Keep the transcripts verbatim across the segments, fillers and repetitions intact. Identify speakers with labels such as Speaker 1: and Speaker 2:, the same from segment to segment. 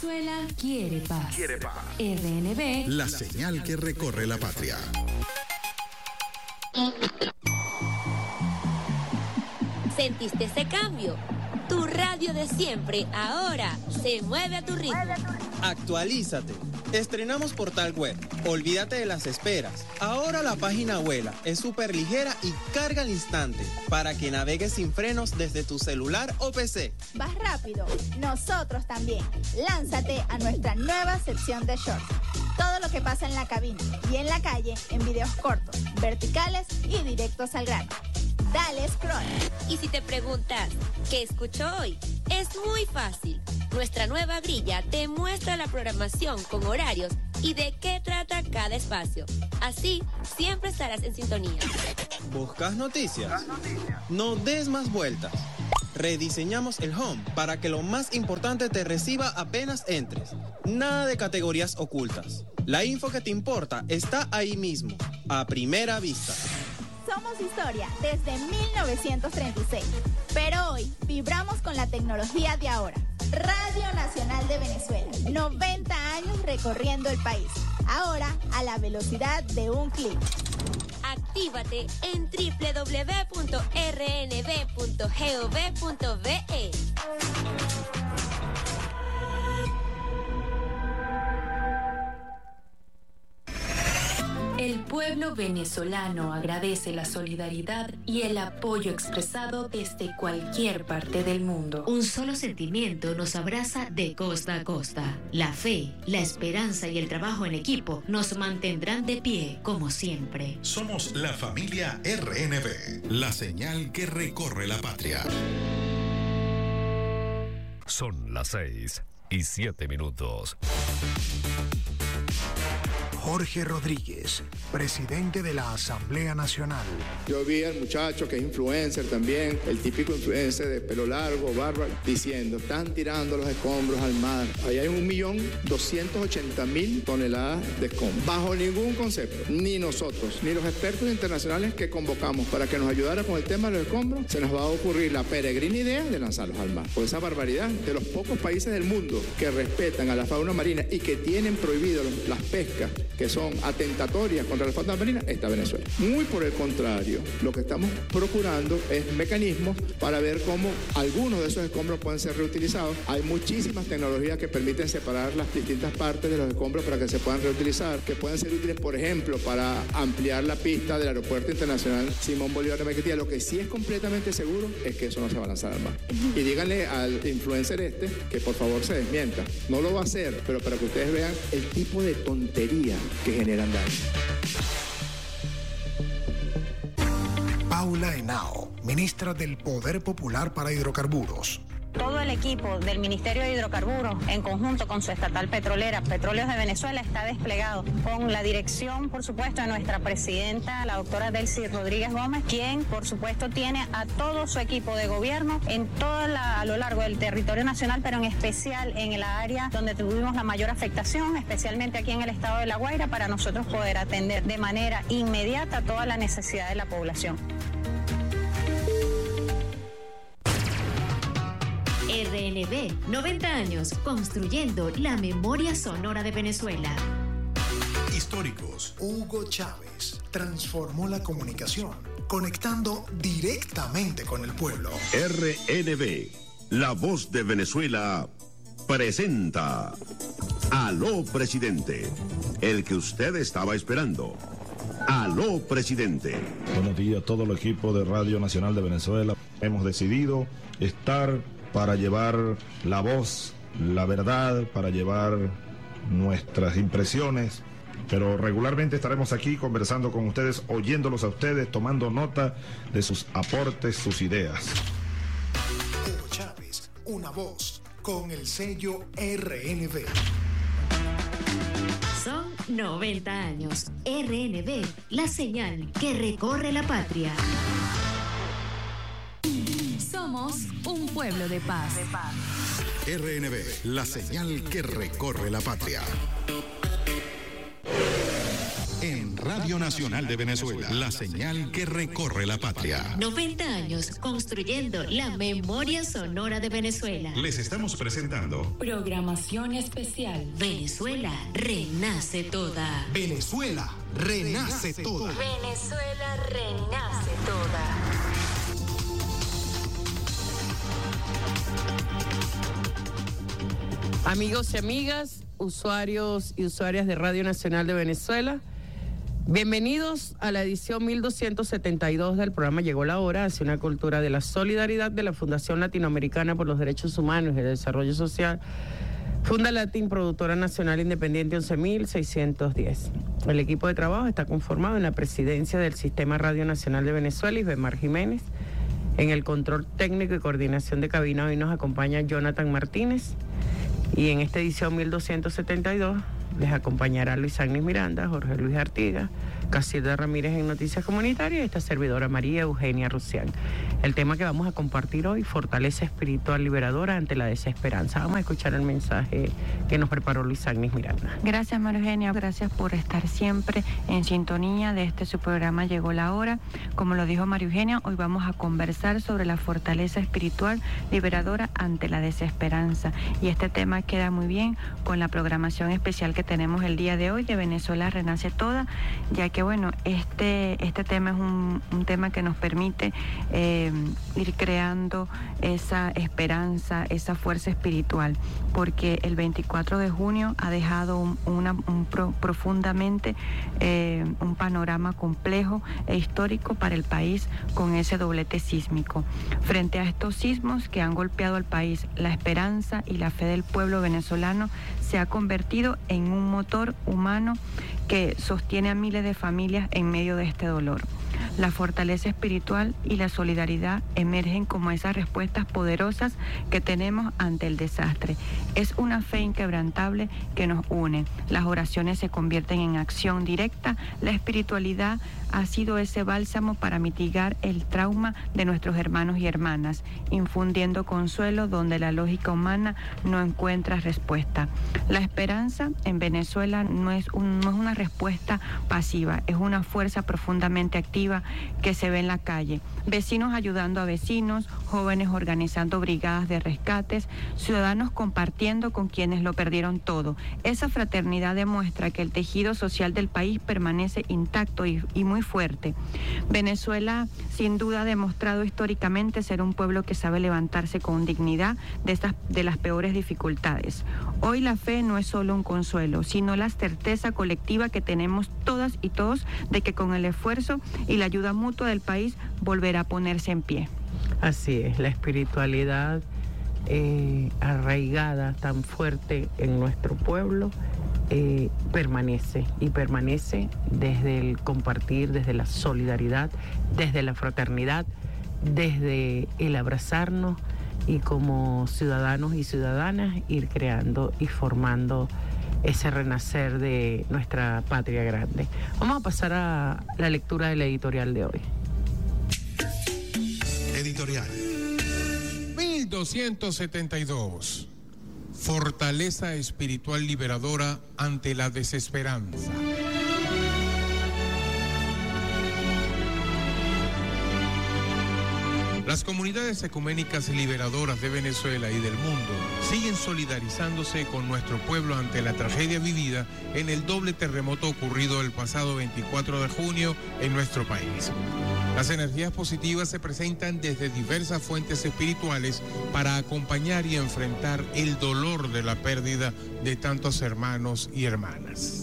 Speaker 1: Venezuela quiere paz.
Speaker 2: Quiere paz.
Speaker 1: R N B,
Speaker 2: la señal que recorre la patria.
Speaker 3: ¿Sentiste ese cambio? Tu radio de siempre ahora se mueve a tu ritmo.
Speaker 4: Actualízate. Estrenamos portal web. Olvídate de las esperas. Ahora la página vuela, es súper ligera y carga al instante para que navegues sin frenos desde tu celular o P C.
Speaker 5: ¿Vas rápido? Nosotros también. Lánzate a nuestra nueva sección de shorts. Todo lo que pasa en la cabina y en la calle en videos cortos, verticales y directos al grano. Dale scroll.
Speaker 3: Y si te preguntas, ¿qué escucho hoy? Es muy fácil. Nuestra nueva grilla te muestra la programación con horarios y de qué trata cada espacio. Así, siempre estarás en sintonía.
Speaker 4: ¿Buscas noticias? No des más vueltas. Rediseñamos el home para que lo más importante te reciba apenas entres. Nada de categorías ocultas. La info que te importa está ahí mismo, a primera vista.
Speaker 5: Somos historia desde mil novecientos treinta y seis, pero hoy vibramos con la tecnología de ahora. Radio Nacional de Venezuela, noventa años recorriendo el país, ahora a la velocidad de un clic.
Speaker 3: Actívate en doble u doble u doble u punto r n b punto gov punto b e.
Speaker 1: El pueblo venezolano agradece la solidaridad y el apoyo expresado desde cualquier parte del mundo.
Speaker 6: Un solo sentimiento nos abraza de costa a costa. La fe, la esperanza y el trabajo en equipo nos mantendrán de pie como siempre.
Speaker 2: Somos la familia R N B, la señal que recorre la patria.
Speaker 7: Son las seis y siete minutos.
Speaker 8: Jorge Rodríguez, presidente de la Asamblea Nacional.
Speaker 9: Yo vi al muchacho que es influencer también, el típico influencer de pelo largo, barba, diciendo, están tirando los escombros al mar. Ahí hay un millón doscientos ochenta mil toneladas de escombros. Bajo ningún concepto, ni nosotros, ni los expertos internacionales que convocamos para que nos ayudara con el tema de los escombros, se nos va a ocurrir la peregrina idea de lanzarlos al mar. Por esa barbaridad de los pocos países del mundo que respetan a la fauna marina y que tienen prohibido las pescas que son atentatorias contra la fauna marina, está Venezuela. Muy por el contrario, lo que estamos procurando es mecanismos para ver cómo algunos de esos escombros pueden ser reutilizados. Hay muchísimas tecnologías que permiten separar las distintas partes de los escombros para que se puedan reutilizar, que pueden ser útiles, por ejemplo, para ampliar la pista del Aeropuerto Internacional Simón Bolívar de Maiquetía. Lo que sí es completamente seguro es que eso no se va a lanzar al mar. Y díganle al influencer este que por favor se desmienta. No lo va a hacer, pero para que ustedes vean el tipo de tontería que generan daño.
Speaker 8: Paula Henao, ministra del Poder Popular para Hidrocarburos.
Speaker 10: Todo el equipo del Ministerio de Hidrocarburos, en conjunto con su estatal petrolera, Petróleos de Venezuela, está desplegado con la dirección, por supuesto, de nuestra presidenta, la doctora Delcy Rodríguez Gómez, quien, por supuesto, tiene a todo su equipo de gobierno en toda la, a lo largo del territorio nacional, pero en especial en el área donde tuvimos la mayor afectación, especialmente aquí en el estado de La Guaira, para nosotros poder atender de manera inmediata toda la necesidad de la población.
Speaker 6: R N B, noventa años, construyendo la memoria sonora de Venezuela.
Speaker 8: Históricos. Hugo Chávez transformó la comunicación, conectando directamente con el pueblo.
Speaker 11: R N B, la voz de Venezuela, presenta Aló Presidente, el que usted estaba esperando. Aló Presidente.
Speaker 12: Buenos días a todo el equipo de Radio Nacional de Venezuela. Hemos decidido estar para llevar la voz, la verdad, para llevar nuestras impresiones, pero regularmente estaremos aquí conversando con ustedes, oyéndolos a ustedes, tomando nota de sus aportes, sus ideas.
Speaker 8: Hugo Chávez, una voz con el sello R N B.
Speaker 6: Son noventa años. R N B, la señal que recorre la patria.
Speaker 1: Somos un pueblo de paz.
Speaker 2: R N B, la señal que recorre la patria. En Radio Nacional de Venezuela, la señal que recorre la patria.
Speaker 6: noventa años construyendo la memoria sonora de Venezuela.
Speaker 2: Les estamos presentando
Speaker 1: programación especial.
Speaker 6: Venezuela renace toda.
Speaker 8: Venezuela renace toda.
Speaker 1: Venezuela renace toda.
Speaker 13: Amigos y amigas, usuarios y usuarias de Radio Nacional de Venezuela, bienvenidos a la edición mil doscientos setenta y dos del programa Llegó la Hora, hacia una cultura de la solidaridad de la Fundación Latinoamericana por los Derechos Humanos y el Desarrollo Social, Funda Latin, productora nacional independiente once mil seiscientos diez. El equipo de trabajo está conformado en la presidencia del Sistema Radio Nacional de Venezuela, Isbemar Jiménez. En el control técnico y coordinación de cabina hoy nos acompaña Jonathan Martínez. Y en esta edición mil doscientos setenta y dos les acompañará Luis Agnes Miranda, Jorge Luis Artigas, Casilda Ramírez en Noticias Comunitarias y esta servidora María Eugenia Rusián. El tema que vamos a compartir hoy, fortaleza espiritual liberadora ante la desesperanza. Vamos a escuchar el mensaje que nos preparó Luis Agnes Miranda.
Speaker 14: Gracias, María Eugenia, gracias por estar siempre en sintonía de este su programa Llegó la Hora. Como lo dijo María Eugenia, hoy vamos a conversar sobre la fortaleza espiritual liberadora ante la desesperanza. Y este tema queda muy bien con la programación especial que tenemos el día de hoy de Venezuela Renace Toda, ya que bueno, este, este tema es un, un tema que nos permite eh, ir creando esa esperanza, esa fuerza espiritual, porque el veinticuatro de junio ha dejado un, una, un pro, profundamente eh, un panorama complejo e histórico para el país con ese doblete sísmico. Frente a estos sismos que han golpeado al país, la esperanza y la fe del pueblo venezolano se ha convertido en un motor humano que sostiene a miles de familias en medio de este dolor. La fortaleza espiritual y la solidaridad emergen como esas respuestas poderosas que tenemos ante el desastre. Es una fe inquebrantable que nos une. Las oraciones se convierten en acción directa. La espiritualidad ha sido ese bálsamo para mitigar el trauma de nuestros hermanos y hermanas, infundiendo consuelo donde la lógica humana no encuentra respuesta. La esperanza en Venezuela no es, un, no es una respuesta pasiva, es una fuerza profundamente activa que se ve en la calle. Vecinos ayudando a vecinos, jóvenes organizando brigadas de rescates, ciudadanos compartiendo con quienes lo perdieron todo. Esa fraternidad demuestra que el tejido social del país permanece intacto y, y muy fuerte. Venezuela sin duda ha demostrado históricamente ser un pueblo que sabe levantarse con dignidad de, estas, de las peores dificultades. Hoy la fe no es solo un consuelo, sino la certeza colectiva que tenemos todas y todos de que con el esfuerzo y la ayuda mutua del país volverá a ponerse en pie.
Speaker 13: Así es, la espiritualidad eh, arraigada tan fuerte en nuestro pueblo eh, permanece y permanece desde el compartir, desde la solidaridad, desde la fraternidad, desde el abrazarnos y como ciudadanos y ciudadanas ir creando y formando ese renacer de nuestra patria grande. Vamos a pasar a la lectura de la editorial de hoy.
Speaker 2: Editorial.
Speaker 15: mil doscientos setenta y dos. Fortaleza espiritual liberadora ante la desesperanza. Las comunidades ecuménicas liberadoras de Venezuela y del mundo siguen solidarizándose con nuestro pueblo ante la tragedia vivida en el doble terremoto ocurrido el pasado veinticuatro de junio en nuestro país. Las energías positivas se presentan desde diversas fuentes espirituales para acompañar y enfrentar el dolor de la pérdida de tantos hermanos y hermanas.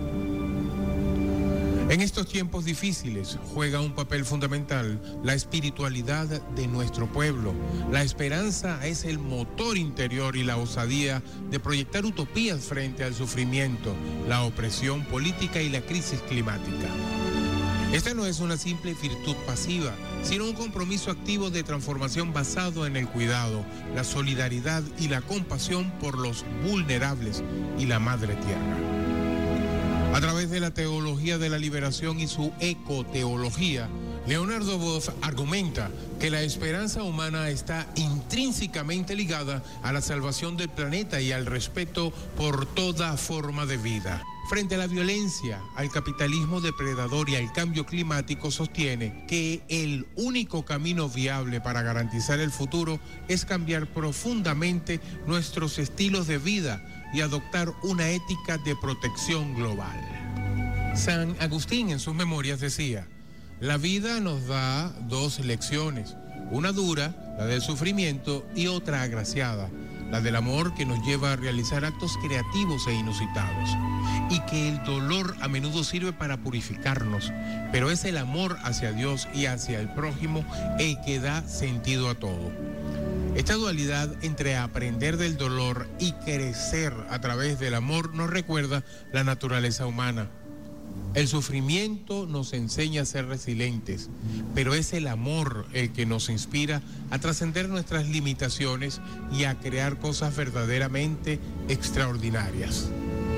Speaker 15: En estos tiempos difíciles juega un papel fundamental la espiritualidad de nuestro pueblo. La esperanza es el motor interior y la osadía de proyectar utopías frente al sufrimiento, la opresión política y la crisis climática. Esta no es una simple virtud pasiva, sino un compromiso activo de transformación basado en el cuidado, la solidaridad y la compasión por los vulnerables y la madre tierra. A través de la teología de la liberación y su ecoteología, Leonardo Boff argumenta que la esperanza humana está intrínsecamente ligada a la salvación del planeta y al respeto por toda forma de vida. Frente a la violencia, al capitalismo depredador y al cambio climático, sostiene que el único camino viable para garantizar el futuro es cambiar profundamente nuestros estilos de vida y adoptar una ética de protección global. San Agustín en sus memorias decía: la vida nos da dos lecciones, una dura, la del sufrimiento, y otra agraciada, la del amor, que nos lleva a realizar actos creativos e inusitados, y que el dolor a menudo sirve para purificarnos, pero es el amor hacia Dios y hacia el prójimo el que da sentido a todo. Esta dualidad entre aprender del dolor y crecer a través del amor nos recuerda la naturaleza humana. El sufrimiento nos enseña a ser resilientes, pero es el amor el que nos inspira a trascender nuestras limitaciones y a crear cosas verdaderamente extraordinarias.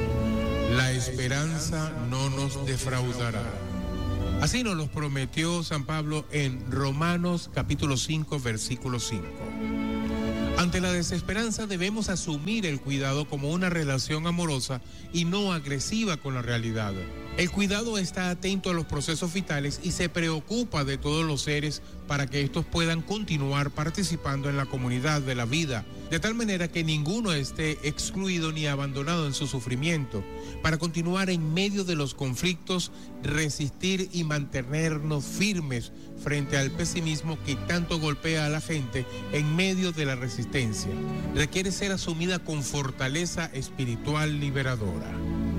Speaker 15: La esperanza no nos defraudará. Así nos lo prometió San Pablo en Romanos capítulo cinco, versículo cinco. Ante la desesperanza debemos asumir el cuidado como una relación amorosa y no agresiva con la realidad. El cuidado está atento a los procesos vitales y se preocupa de todos los seres para que estos puedan continuar participando en la comunidad de la vida, de tal manera que ninguno esté excluido ni abandonado en su sufrimiento, para continuar en medio de los conflictos, resistir y mantenernos firmes frente al pesimismo que tanto golpea a la gente en medio de la resistencia. Requiere ser asumida con fortaleza espiritual liberadora.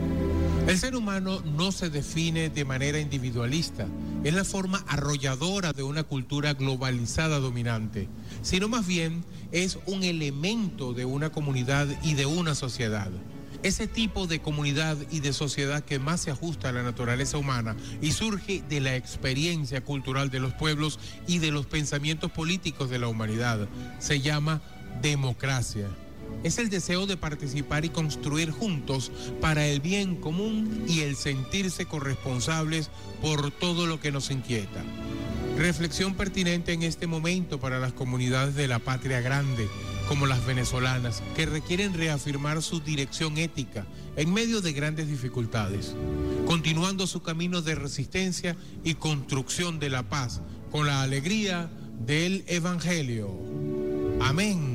Speaker 15: El ser humano no se define de manera individualista, es la forma arrolladora de una cultura globalizada dominante, sino más bien es un elemento de una comunidad y de una sociedad. Ese tipo de comunidad y de sociedad que más se ajusta a la naturaleza humana y surge de la experiencia cultural de los pueblos y de los pensamientos políticos de la humanidad, se llama democracia. Es el deseo de participar y construir juntos para el bien común y el sentirse corresponsables por todo lo que nos inquieta. Reflexión pertinente en este momento para las comunidades de la patria grande, como las venezolanas, que requieren reafirmar su dirección ética en medio de grandes dificultades, continuando su camino de resistencia y construcción de la paz con la alegría del Evangelio. Amén.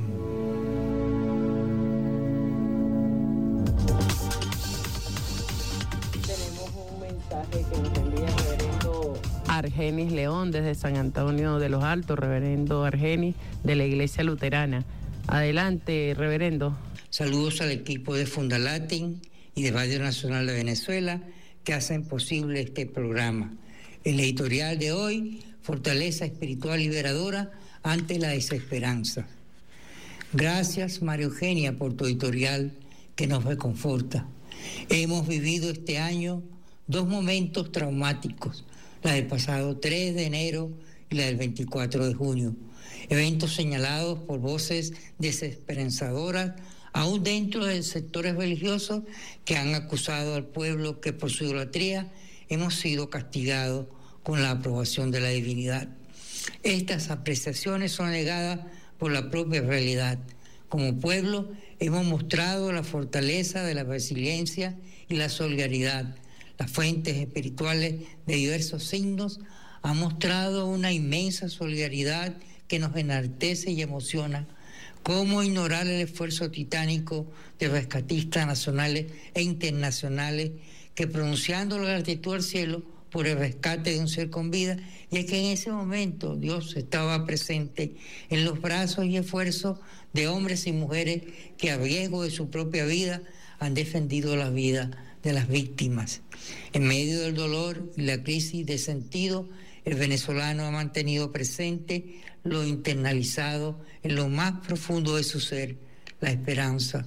Speaker 13: Que nos envía el reverendo Argenis León desde San Antonio de los Altos, reverendo Argenis de la Iglesia Luterana. Adelante, reverendo.
Speaker 16: Saludos al equipo de Fundalatin y de Radio Nacional de Venezuela que hacen posible este programa. El editorial de hoy, Fortaleza Espiritual Liberadora ante la Desesperanza. Gracias, María Eugenia, por tu editorial que nos reconforta. Hemos vivido este año dos momentos traumáticos, la del pasado tres de enero y la del veinticuatro de junio, eventos señalados por voces desesperanzadoras, aún dentro de sectores religiosos que han acusado al pueblo que por su idolatría hemos sido castigados con la aprobación de la divinidad. Estas apreciaciones son negadas por la propia realidad. Como pueblo hemos mostrado la fortaleza de la resiliencia y la solidaridad. Las fuentes espirituales de diversos signos han mostrado una inmensa solidaridad que nos enaltece y emociona. ¿Cómo ignorar el esfuerzo titánico de rescatistas nacionales e internacionales que, pronunciando la gratitud al cielo por el rescate de un ser con vida, y es que en ese momento Dios estaba presente en los brazos y esfuerzos de hombres y mujeres que a riesgo de su propia vida han defendido la vida de las víctimas? En medio del dolor y la crisis de sentido, el venezolano ha mantenido presente lo internalizado en lo más profundo de su ser, la esperanza.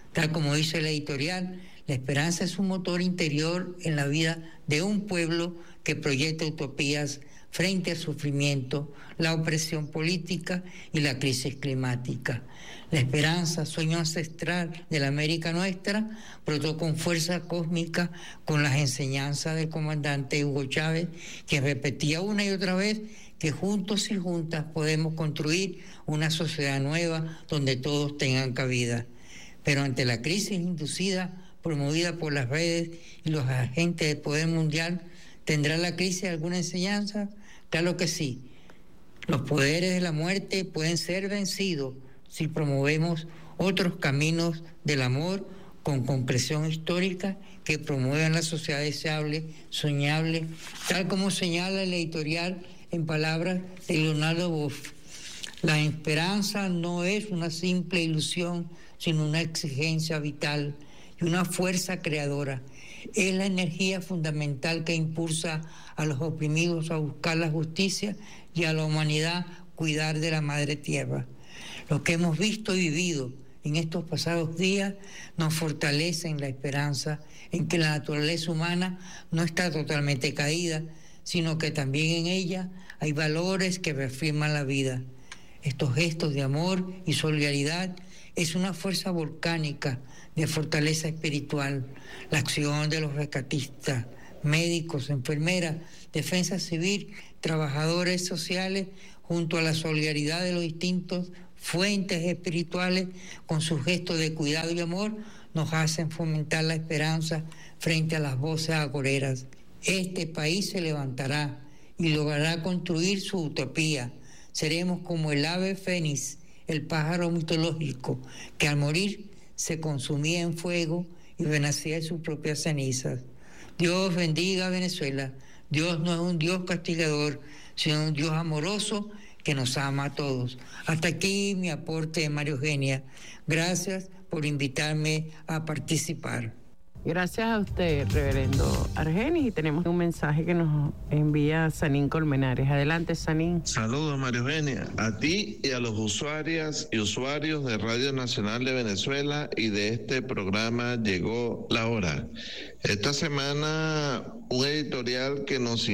Speaker 16: Tal como dice la editorial, la esperanza es un motor interior en la vida de un pueblo que proyecta utopías frente al sufrimiento, la opresión política y la crisis climática. La esperanza, sueño ancestral de la América nuestra, brotó con fuerza cósmica con las enseñanzas del comandante Hugo Chávez, que repetía una y otra vez que juntos y juntas podemos construir una sociedad nueva donde todos tengan cabida. Pero ante la crisis inducida, promovida por las redes y los agentes del poder mundial, ¿tendrá la crisis alguna enseñanza? Claro que sí. Los poderes de la muerte pueden ser vencidos si promovemos otros caminos del amor con concreción histórica que promuevan la sociedad deseable, soñable, tal como señala el editorial en palabras de Leonardo Boff. La esperanza no es una simple ilusión, sino una exigencia vital y una fuerza creadora. Es la energía fundamental que impulsa a los oprimidos a buscar la justicia y a la humanidad cuidar de la madre tierra. Lo que hemos visto y vivido en estos pasados días nos fortalece en la esperanza en que la naturaleza humana no está totalmente caída, sino que también en ella hay valores que reafirman la vida. Estos gestos de amor y solidaridad es una fuerza volcánica de fortaleza espiritual. La acción de los rescatistas, médicos, enfermeras, defensa civil, trabajadores sociales, junto a la solidaridad de los distintos fuentes espirituales, con sus gestos de cuidado y amor, nos hacen fomentar la esperanza frente a las voces agoreras. Este país se levantará y logrará construir su utopía. Seremos como el ave fénix, el pájaro mitológico, que al morir se consumía en fuego y renacía de sus propias cenizas. Dios bendiga a Venezuela. Dios no es un Dios castigador, sino un Dios amoroso que nos ama a todos. Hasta aquí mi aporte de María Eugenia. Gracias por invitarme a participar.
Speaker 13: Gracias a usted, reverendo Argenis, y tenemos un mensaje que nos envía Sanín Colmenares. Adelante, Sanín.
Speaker 17: Saludos, María Eugenia, a ti y a los usuarias y usuarios de Radio Nacional de Venezuela y de este programa Llegó la Hora. Esta semana un editorial que nos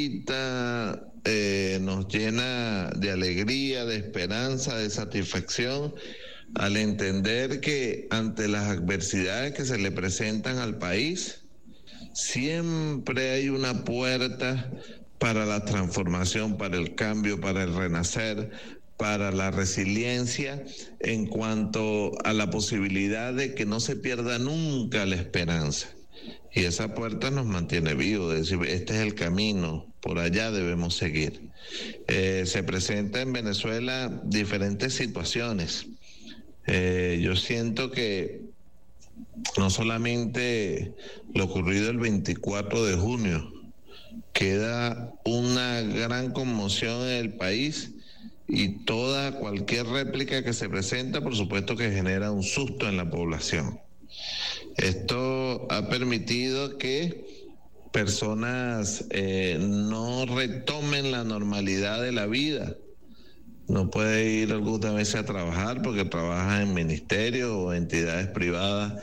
Speaker 17: invita, eh, nos llena de alegría, de esperanza, de satisfacción, al entender que ante las adversidades que se le presentan al país, siempre hay una puerta para la transformación, para el cambio, para el renacer, para la resiliencia, en cuanto a la posibilidad de que no se pierda nunca la esperanza. Y esa puerta nos mantiene vivos, es decir, este es el camino, por allá debemos seguir. Eh, se presentan en Venezuela diferentes situaciones. Eh, yo siento que no solamente lo ocurrido el veinticuatro de junio, queda una gran conmoción en el país, y toda cualquier réplica que se presenta, por supuesto que genera un susto en la población. Esto ha permitido que personas eh, no retomen la normalidad de la vida. No puede ir algunas veces a trabajar porque trabaja en ministerios o entidades privadas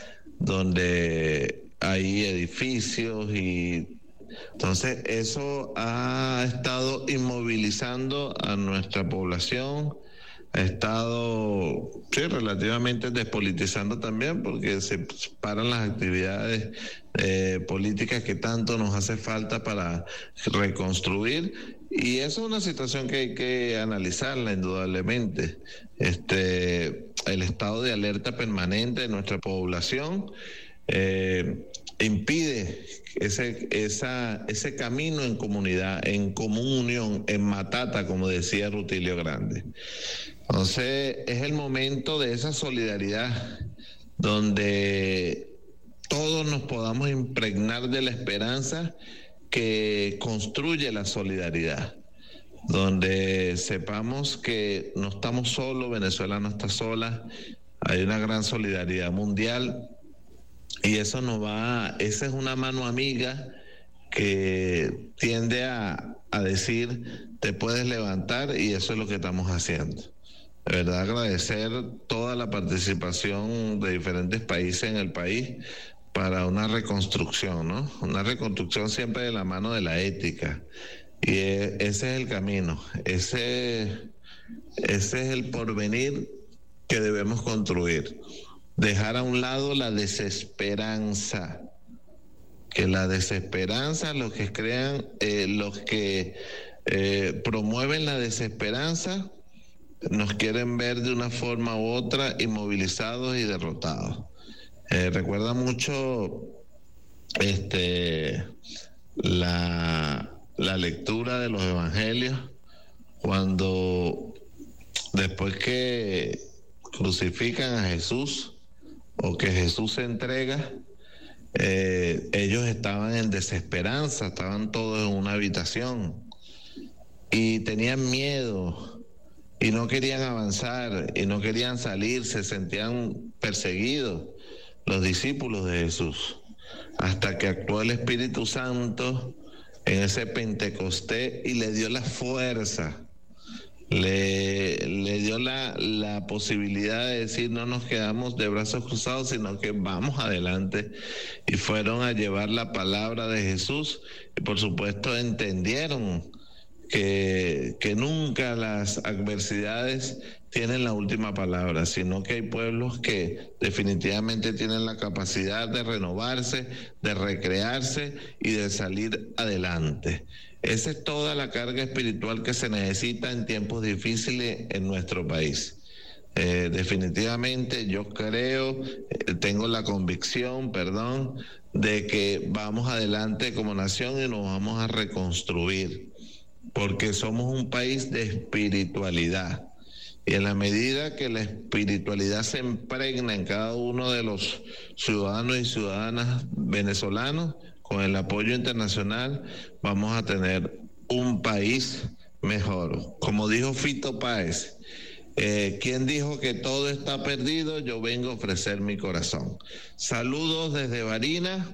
Speaker 17: donde hay edificios, y entonces eso ha estado inmovilizando a nuestra población, ha estado sí, relativamente despolitizando también, porque se paran las actividades eh, políticas que tanto nos hace falta para reconstruir. Y eso es una situación que hay que analizarla indudablemente. Este, el estado de alerta permanente de nuestra población eh, impide ese, esa, ese camino en comunidad, en común unión, en matata, como decía Rutilio Grande. Entonces es el momento de esa solidaridad donde todos nos podamos impregnar de la esperanza que construye la solidaridad, donde sepamos que no estamos solos, Venezuela no está sola, hay una gran solidaridad mundial, y eso nos va, esa es una mano amiga que tiende a, a decir, te puedes levantar, y eso es lo que estamos haciendo. de verdad agradecer toda la participación de diferentes países en el país para una reconstrucción, ¿no? Una reconstrucción siempre de la mano de la ética. Y ese es el camino, ese, ese es el porvenir que debemos construir. Dejar a un lado la desesperanza, que la desesperanza, los que crean, eh, los que eh, promueven la desesperanza, nos quieren ver de una forma u otra inmovilizados y derrotados. Eh, recuerda mucho este, la, la lectura de los evangelios, cuando después que crucifican a Jesús o que Jesús se entrega, eh, ellos estaban en desesperanza, estaban todos en una habitación y tenían miedo y no querían avanzar y no querían salir, se sentían perseguidos los discípulos de Jesús, hasta que actuó el Espíritu Santo en ese Pentecostés y le dio la fuerza, le, le dio la, la posibilidad de decir no nos quedamos de brazos cruzados, sino que vamos adelante, y fueron a llevar la palabra de Jesús y por supuesto entendieron que, que nunca las adversidades tienen la última palabra, sino que hay pueblos que definitivamente tienen la capacidad de renovarse, de recrearse y de salir adelante. Esa es toda la carga espiritual que se necesita en tiempos difíciles en nuestro país. Eh, definitivamente yo creo, eh, tengo la convicción, perdón, de que vamos adelante como nación y nos vamos a reconstruir, porque somos un país de espiritualidad. Y en la medida que la espiritualidad se impregna en cada uno de los ciudadanos y ciudadanas venezolanos, con el apoyo internacional, vamos a tener un país mejor. Como dijo Fito Páez, eh, ¿quién dijo que todo está perdido? Yo vengo a ofrecer mi corazón. Saludos desde Barinas,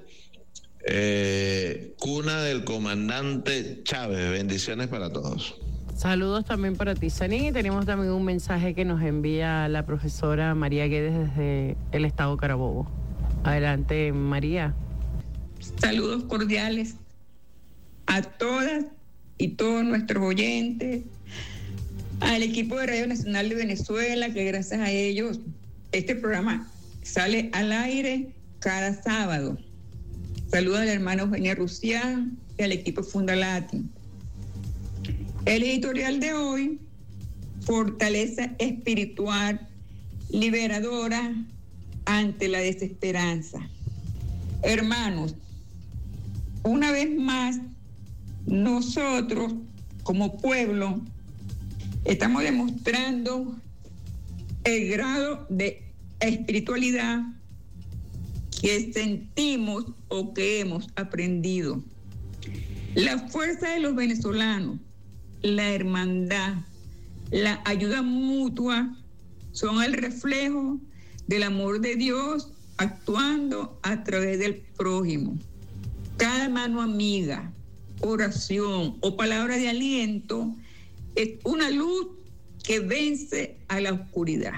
Speaker 17: eh, cuna del comandante Chávez. Bendiciones para todos.
Speaker 13: Saludos también para ti, Sanín, y tenemos también un mensaje que nos envía la profesora María Guedes desde el estado Carabobo. Adelante, María.
Speaker 18: Saludos cordiales a todas y todos nuestros oyentes, al equipo de Radio Nacional de Venezuela, que gracias a ellos este programa sale al aire cada sábado. Saludos a la hermana Eugenia Rusián y al equipo Fundalatin. El editorial de hoy, fortaleza espiritual liberadora ante la desesperanza. Hermanos, una vez más, nosotros como pueblo estamos demostrando el grado de espiritualidad que sentimos o que hemos aprendido. La fuerza de los venezolanos, la hermandad, la ayuda mutua son el reflejo del amor de Dios actuando a través del prójimo. Cada mano amiga, oración o palabra de aliento es una luz que vence a la oscuridad.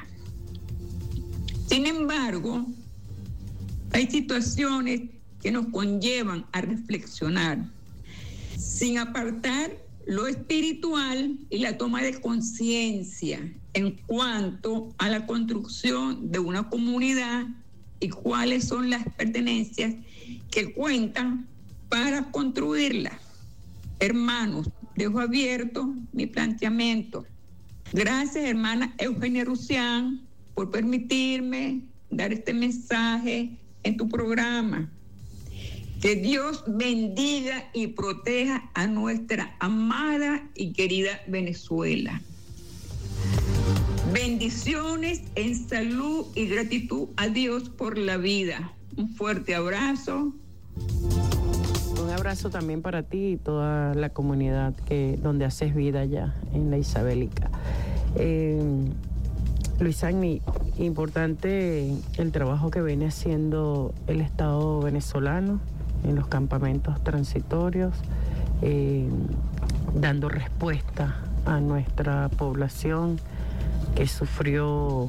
Speaker 18: Sin embargo, hay situaciones que nos conllevan a reflexionar, sin apartar lo espiritual y la toma de conciencia en cuanto a la construcción de una comunidad y cuáles son las pertenencias que cuentan para construirla. Hermanos, dejo abierto mi planteamiento. Gracias, hermana Eugenia Rusián, por permitirme dar este mensaje en tu programa. Que Dios bendiga y proteja a nuestra amada y querida Venezuela. Bendiciones en salud y gratitud a Dios por la vida. Un fuerte abrazo.
Speaker 13: Un abrazo también para ti y toda la comunidad que donde haces vida allá en la Isabelica. Eh, Luis Agni, importante el trabajo que viene haciendo el Estado venezolano en los campamentos transitorios, eh, dando respuesta a nuestra población que sufrió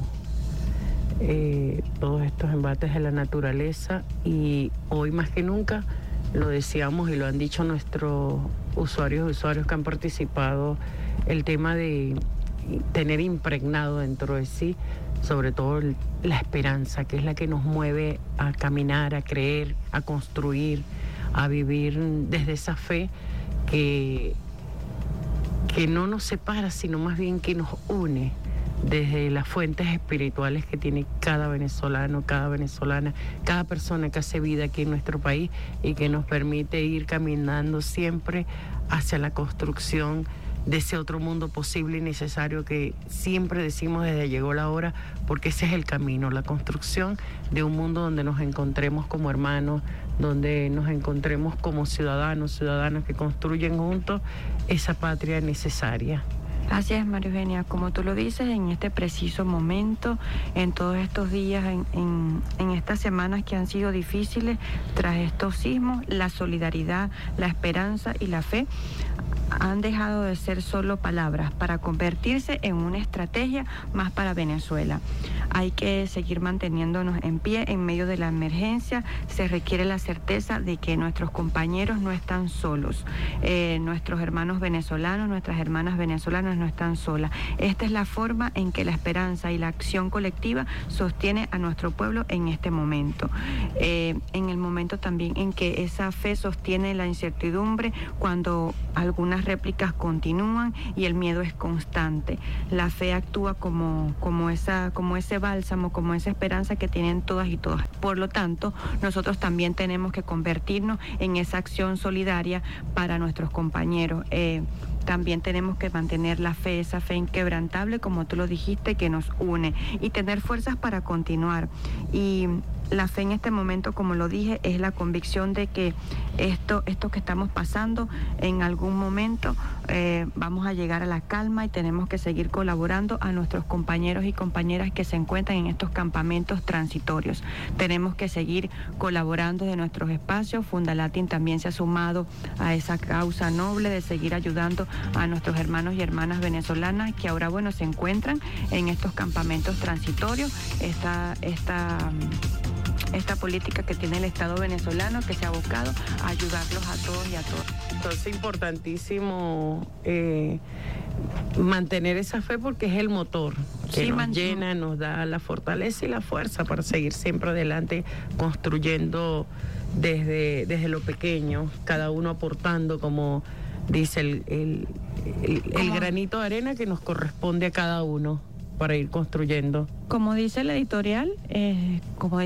Speaker 13: eh, todos estos embates de la naturaleza, y hoy más que nunca, lo decíamos y lo han dicho nuestros usuarios y usuarios que han participado, el tema de tener impregnado dentro de sí, sobre todo la esperanza, que es la que nos mueve a caminar, a creer, a construir, a vivir desde esa fe que, que no nos separa, sino más bien que nos une desde las fuentes espirituales que tiene cada venezolano, cada venezolana, cada persona que hace vida aquí en nuestro país, y que nos permite ir caminando siempre hacia la construcción de ese otro mundo posible y necesario que siempre decimos desde llegó la hora, porque ese es el camino, la construcción de un mundo donde nos encontremos como hermanos, donde nos encontremos como ciudadanos, ciudadanas que construyen juntos esa patria necesaria.
Speaker 14: Así es, María Eugenia, como tú lo dices, en este preciso momento, en todos estos días, en, en, en estas semanas que han sido difíciles, tras estos sismos, la solidaridad, la esperanza y la fe han dejado de ser solo palabras para convertirse en una estrategia más para Venezuela. Hay que seguir manteniéndonos en pie en medio de la emergencia. Se requiere la certeza de que nuestros compañeros no están solos, eh, nuestros hermanos venezolanos, nuestras hermanas venezolanas no están solas. Esta es la forma en que la esperanza y la acción colectiva sostiene a nuestro pueblo en este momento. Eh, en el momento también en que esa fe sostiene la incertidumbre, cuando algunas réplicas continúan y el miedo es constante. La fe actúa como, como, esa, como ese bálsamo, como esa esperanza que tienen todas y todas. Por lo tanto, nosotros también tenemos que convertirnos en esa acción solidaria para nuestros compañeros. Eh, También tenemos que mantener la fe, esa fe inquebrantable, como tú lo dijiste, que nos une, y tener fuerzas para continuar. Y la fe en este momento, como lo dije, es la convicción de que esto, esto que estamos pasando, en algún momento eh, vamos a llegar a la calma, y tenemos que seguir colaborando a nuestros compañeros y compañeras que se encuentran en estos campamentos transitorios. Tenemos que seguir colaborando de nuestros espacios. Fundalatin también se ha sumado a esa causa noble de seguir ayudando a nuestros hermanos y hermanas venezolanas que ahora, bueno, se encuentran en estos campamentos transitorios. Esta, esta, esta política que tiene el Estado venezolano, que se ha abocado a ayudarlos a todos y a todas.
Speaker 13: Entonces, importantísimo eh, mantener esa fe, porque es el motor que sí, nos man... llena, nos da la fortaleza y la fuerza para seguir siempre adelante, construyendo desde, desde lo pequeño, cada uno aportando, como dice el, el, el, el granito de arena que nos corresponde a cada uno para ir construyendo.
Speaker 14: Como dice la editorial, eh, como